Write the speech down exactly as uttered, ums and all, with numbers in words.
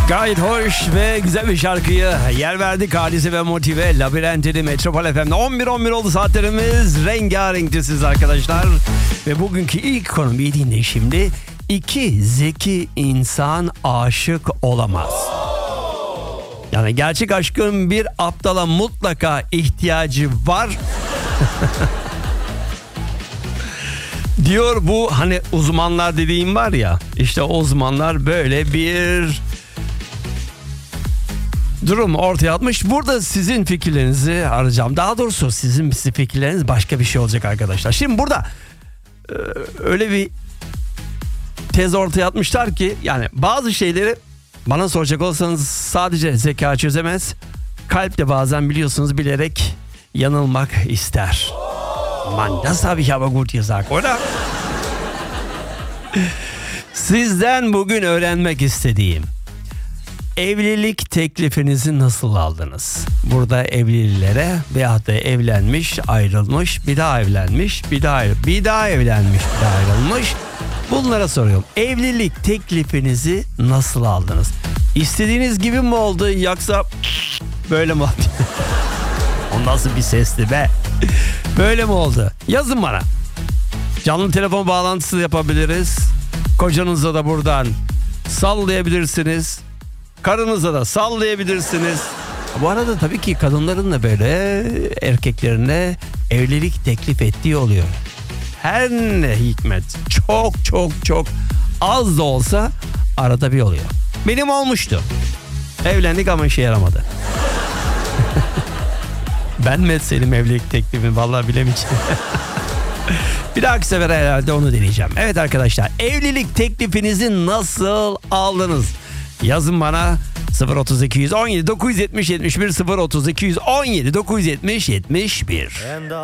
Gayet hoş ve güzel bir şarkıya yer verdik. Hadise ve Motive, Labirent'li Metropol F M'de on bir on bir oldu saatlerimiz. Rengarenktisiz arkadaşlar. Ve bugünkü ilk konum, iyi dinleyin şimdi. İki zeki insan aşık olamaz. Yani gerçek aşkın bir aptala mutlaka ihtiyacı var. Diyor bu hani uzmanlar dediğim var ya, işte o uzmanlar böyle bir durum ortaya atmış. Burada sizin fikirlerinizi arayacağım. Daha doğrusu sizin fikirleriniz başka bir şey olacak arkadaşlar. Şimdi burada e, öyle bir tez ortaya atmışlar ki yani bazı şeyleri bana soracak olsanız sadece zeka çözemez. Kalp de bazen biliyorsunuz bilerek yanılmak ister. Man, das habe ich aber gut gesagt, oder? Sizden bugün öğrenmek istediğim, evlilik teklifinizi nasıl aldınız? Burada evlilere veyahut da evlenmiş, ayrılmış, bir daha evlenmiş, bir daha bir daha evlenmiş, bir daha ayrılmış. Bunlara soruyorum. Evlilik teklifinizi nasıl aldınız? İstediğiniz gibi mi oldu yoksa böyle mi oldu? O nasıl bir sesti be? Böyle mi oldu? Yazın bana. Canlı telefon bağlantısı yapabiliriz. Kocanıza da buradan sallayabilirsiniz. Karınıza da sallayabilirsiniz. Bu arada tabii ki kadınların da böyle erkeklerine evlilik teklif ettiği oluyor. Her ne hikmet, çok çok çok az da olsa arada bir oluyor. Benim olmuştu. Evlendik ama işe yaramadı. Ben mi etseydim evlilik teklifini, vallahi bilemeyeceğim. Bir dahaki sefer herhalde onu deneyeceğim. Evet arkadaşlar, evlilik teklifinizi nasıl aldınız? Yazın bana sıfır otuz iki on yedi dokuz yüz yetmiş yetmiş bir sıfır otuz iki on yedi dokuz yüz yetmiş yetmiş bir.